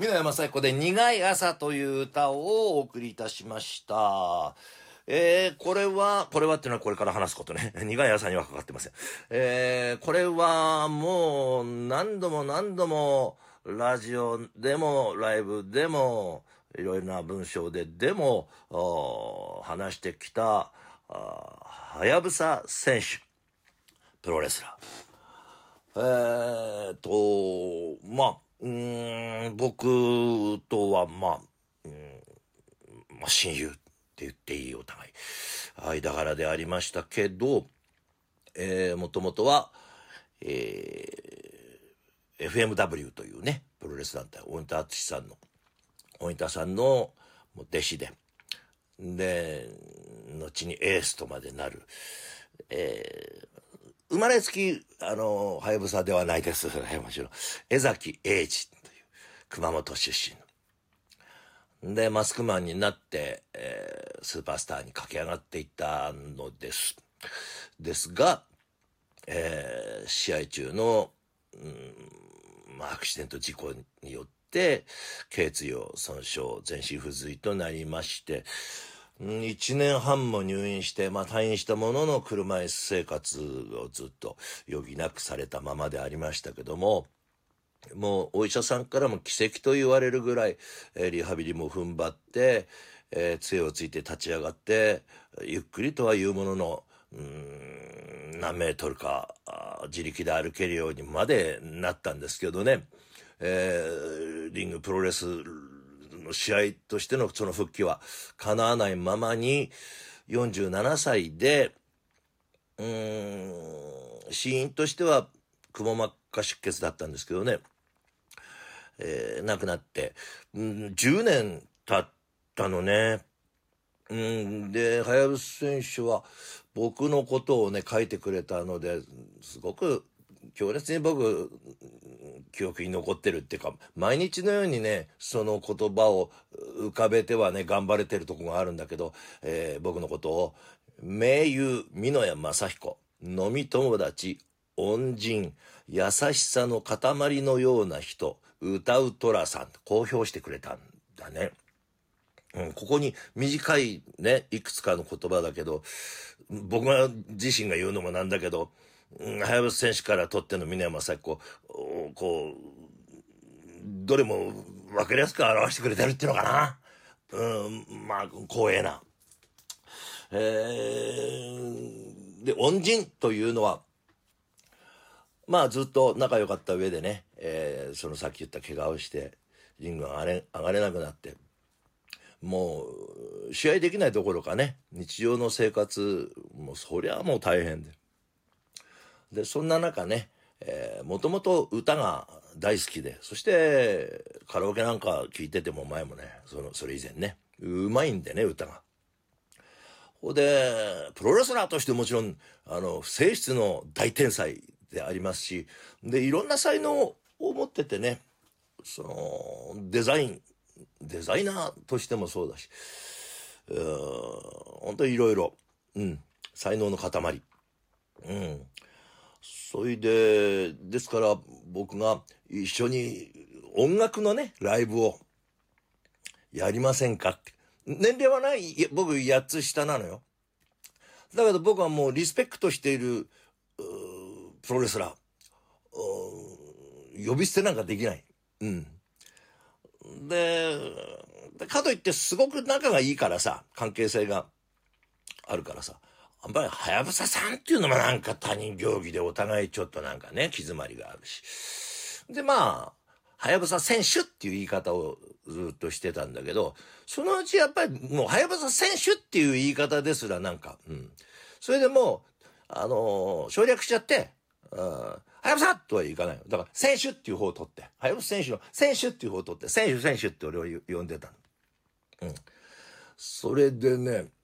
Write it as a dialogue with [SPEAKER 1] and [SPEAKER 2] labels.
[SPEAKER 1] 皆山最高で苦い朝という歌をお送りいたしました。これはっていうのはこれから話すことね。苦い朝にはかかってません。これはもう何度もラジオでもライブでもいろいろな文章でも話してきたはやぶさ選手、プロレスラー。僕とは親友って言っていいお互い間柄でありましたけど、もともとは、FMW というね、プロレス団体、大仁田さんの弟子で、後にエースとまでなる、生まれつき、はやぶさではないです。もちろん。江崎英二という、熊本出身。で、マスクマンになって、スーパースターに駆け上がっていったのです。ですが、試合中の、アクシデント事故によって、頸椎を損傷、全身不随となりまして、1年半も入院して、退院したものの車椅子生活をずっと余儀なくされたままでありましたけども、もうお医者さんからも奇跡と言われるぐらい、リハビリも踏ん張って、杖をついて立ち上がって、ゆっくりとは言うものの、何メートルか自力で歩けるようにまでなったんですけどね、リングプロレスの試合としてのその復帰は叶わないままに47歳で、死因としてはくも膜下出血だったんですけどね、亡くなって、10年経ったのね。で、はやぶさ選手は僕のことをね、書いてくれたので、すごく強烈に僕、記憶に残ってるっていうか、毎日のようにね、その言葉を浮かべてはね、頑張れてるとこがあるんだけど、僕のことを、名優、美濃屋正彦、飲み友達、恩人、優しさの塊のような人、歌う寅さんと公表してくれたんだね。ここに短いね、いくつかの言葉だけど、僕が自身が言うのもなんだけど、はやぶさ選手からとっての峰山さこう、どれも分かりやすく表してくれてるっていうのかな。光栄な。で、恩人というのは、ずっと仲良かった上でね、そのさっき言った怪我をして、リングが上がれなくなって、もう、試合できないどころかね、日常の生活、もうそりゃもう大変で。で、そんな中ね、もともと歌が大好きで、そしてカラオケなんか聞いてても前もね、それ以前ね、うまいんでね、歌が。で、プロレスラーとしてもちろん、不正室の大天才でありますし、で、いろんな才能を持っててね、デザイナーとしてもそうだし、本当にいろいろ、才能の塊。それで、ですから僕が一緒に音楽のね、ライブをやりませんかって。年齢はない、僕8つ下なのよ。だけど僕はもうリスペクトしている、プロレスラー、呼び捨てなんかできない。で、かといってすごく仲がいいからさ、関係性があるからさ、あんまりはやぶささんっていうのもなんか他人行儀でお互いちょっとなんかね、気詰まりがあるし。で、はやぶさ選手っていう言い方をずっとしてたんだけど、そのうちやっぱりもうはやぶさ選手っていう言い方ですらなんか、それでもう、省略しちゃって、はやぶさとは言かないよ。だから、選手っていう方を取って、はやぶさ選手の選手っていう方を取って、選手って俺を呼んでたの。それでね、